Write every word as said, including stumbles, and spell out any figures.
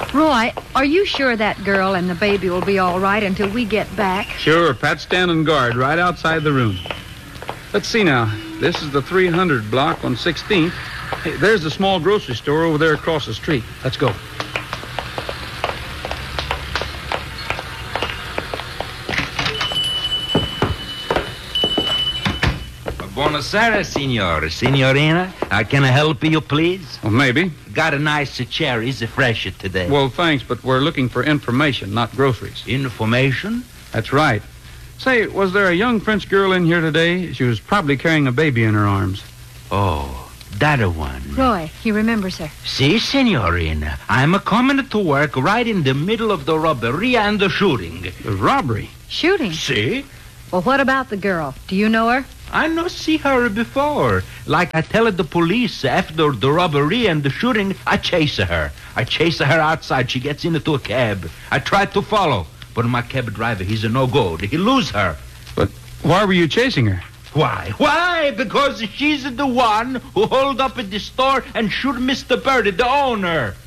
Roy, are you sure that girl and the baby will be all right until we get back? Sure. Pat's standing guard right outside the room. Let's see now. This is the three hundred block on sixteenth. Hey, there's the small grocery store over there across the street. Let's go. Buonasera, signor. Signorina, uh, can I help you, please? Well, maybe. Got a nice cherries, fresh today. Well, thanks, but we're looking for information, not groceries. Information? That's right. Say, was there a young French girl in here today? She was probably carrying a baby in her arms. Oh, that one. Roy, he remembers her. Si, signorina. I'm a coming to work right in the middle of the robbery and the shooting. The robbery? Shooting? Si? Well, what about the girl? Do you know her? I no see her before. Like I tell the police after the robbery and the shooting, I chase her. I chase her outside. She gets into a cab. I try to follow, but my cab driver, he's a no good. He lose her. But why were you chasing her? Why? Why? Because she's the one who hold up at the store and shoot Mister Birdie, the owner.